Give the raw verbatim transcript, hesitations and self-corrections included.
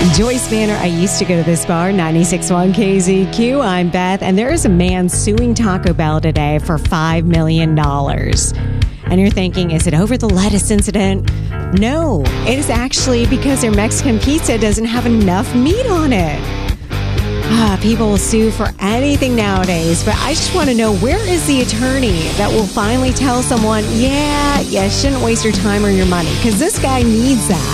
Joyce Manor, I used to go to this bar, ninety-six point one K Z Q. I'm Beth, and there is a man suing Taco Bell today for five million dollars. And you're thinking, is it over the lettuce incident? No, it is actually because their Mexican pizza doesn't have enough meat on it. Ah, people will sue for anything nowadays, but I just want to know, where is the attorney that will finally tell someone, yeah, you shouldn't waste your time or your money, because this guy needs that.